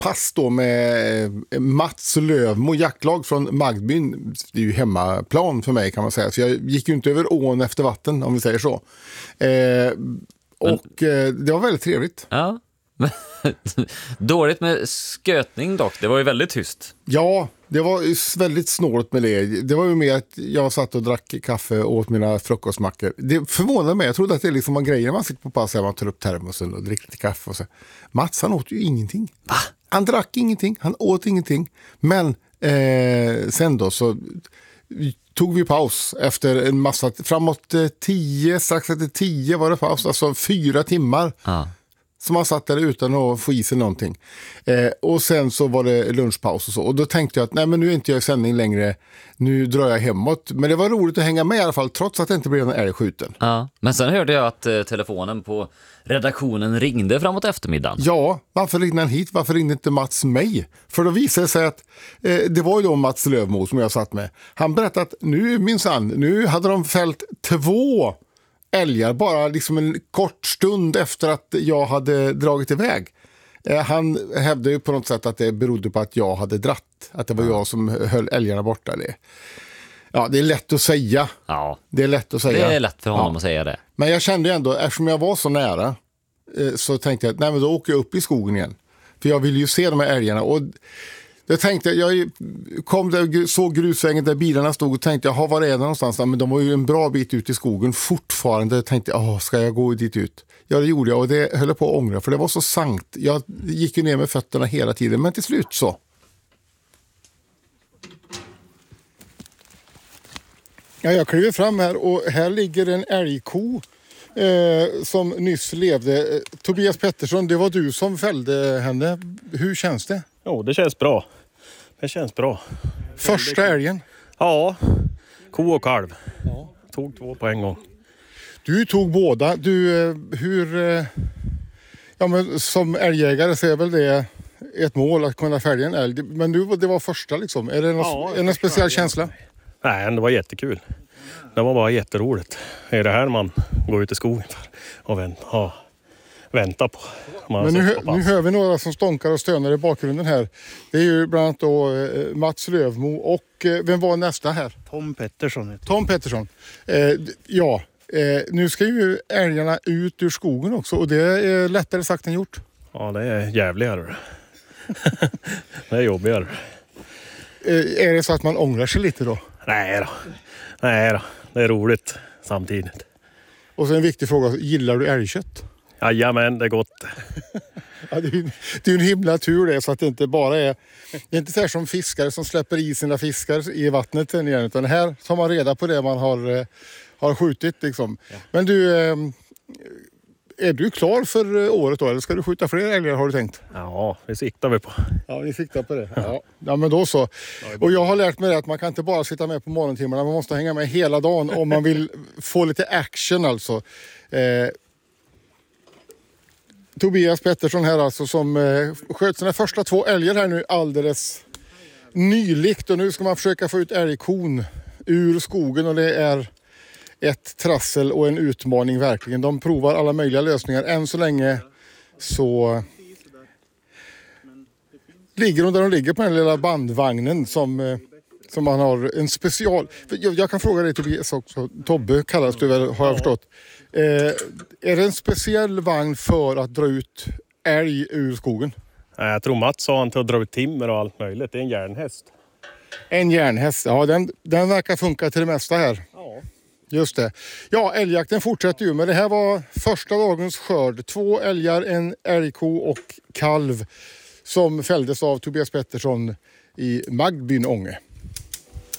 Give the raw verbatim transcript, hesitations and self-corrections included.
pass då med Mats Lövmo, jaktlag från Magdbyn. Det är ju hemmaplan för mig kan man säga. Så jag gick ju inte över ån efter vatten om vi säger så. Eh, och Men... det var väldigt trevligt. Ja. Dåligt med skötning dock, det var ju väldigt tyst. Ja, det var väldigt snålt med det. Det var ju mer att jag satt och drack kaffe och åt mina frukostmackor. Det förvånade mig, jag trodde att det liksom var grejer man sitter på pass här, man tar upp termosen och dricker lite kaffe och så. Mats, han åt ju ingenting. Va? Han drack ingenting, han åt ingenting. Men eh, sen då så tog vi paus efter en massa, framåt tio, strax efter tio var det paus, alltså fyra timmar. Ja. Så man satt där utan att få i sig någonting. Eh, och sen så var det lunchpaus och så. Och då tänkte jag att nej men nu är inte jag i sändning längre. Nu drar jag hemåt. Men det var roligt att hänga med i alla fall, trots att det inte blev någon älgskjuten. Ja, men sen hörde jag att eh, telefonen på redaktionen ringde framåt eftermiddagen. Ja, varför ringde han hit? Varför ringde inte Mats mig? För då visade det sig att eh, det var ju då Mats Lövmo som jag satt med. Han berättade att nu minsann, nu hade de fällt två älgar bara liksom en kort stund efter att jag hade dragit iväg. Eh, han hävdade ju på något sätt att det berodde på att jag hade dratt. Att det var jag som höll älgarna borta. Det. Ja, det är lätt att säga. Ja, det är lätt att säga. Det är lätt för honom ja. att säga det. Men jag kände ändå, eftersom jag var så nära eh, så tänkte jag att nej, men då åker jag upp i skogen igen. För jag ville ju se de här älgarna. Och jag tänkte, jag kom där, såg grusvägen där bilarna stod och tänkte, jaha, var är det någonstans? Men de var ju en bra bit ut i skogen fortfarande. Jag tänkte, jaha, ska jag gå dit ut? Ja, det gjorde jag och det höll på att ångra, för det var så sankt. Jag gick ju ner med fötterna hela tiden, men till slut så. Ja, jag kliver fram här och här ligger en älgko eh, som nyss levde. Eh, Tobias Pettersson, det var du som fällde henne. Hur känns det? Jo, det känns bra. Det känns bra. Första älgen? Ja, ko och kalv. Ja. Tog två på en gång. Du tog båda. Du, hur... Ja, men som älgjägare så är väl det ett mål att kunna fälja en älg. Men du, det var första liksom. Är det någon, ja, är det någon speciell känsla? Nej, det var jättekul. Det var bara jätteroligt. Det är det här man går ut i skogen för och vänta, ja, vänta på. Man men nu, nu hör vi några som stånkar och stönar i bakgrunden här. Det är ju bland annat då eh, Mats Lövmo och eh, vem var nästa här? Tom Pettersson. Tom Pettersson. Eh, ja, eh, nu ska ju älgarna ut ur skogen också och det är lättare sagt än gjort. Ja, det är jävligare. Det är jobbigare. Eh, är det så att man ångrar sig lite då? Nej då. Nej då. Det är roligt samtidigt. Och så en viktig fråga, gillar du älgkött? Jajamän, det är gott. Ja, det är ju det är en himla tur det, så att det inte bara är... Det är inte så här som fiskare som släpper i sina fiskar i vattnet igen, utan här tar man reda på det man har, har skjutit liksom. Ja. Men du, är du klar för året då, eller ska du skjuta fler älgar har du tänkt? Ja, det siktar vi på. Ja, vi siktar på det. Ja, ja men då så. Och jag har lärt mig att man kan inte bara sitta med på morgontimmarna, man måste hänga med hela dagen om man vill få lite action alltså. Eh, Tobias Pettersson här alltså som eh, sköt sina första två älgar här nu alldeles nyligt, och nu ska man försöka få ut älgkon ur skogen och det är ett trassel och en utmaning verkligen. De provar alla möjliga lösningar. Än så länge så ligger de där de ligger på den lilla bandvagnen som, eh, som man har en special... Jag, jag kan fråga dig Tobias också, Tobbe kallas du väl, har jag förstått. Eh, är det en speciell vagn för att dra ut älg ur skogen? Jag tror Mats sa han till att dra ut timmer och allt möjligt. Det är en järnhäst. En järnhäst, ja den, den verkar funka till det mesta här. Ja. Just det. Ja, älgjakten fortsätter ju, men det här var första dagens skörd. Två älgar, en älgko och kalv som fälldes av Tobias Pettersson i Magdbyn, Ånge.